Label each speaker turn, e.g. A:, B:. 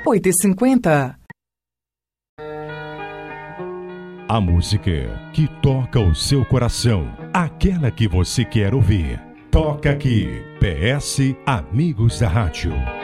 A: 8h50.
B: A música que toca o seu coração, aquela que você quer ouvir. Toca aqui, PS Amigos da Rádio.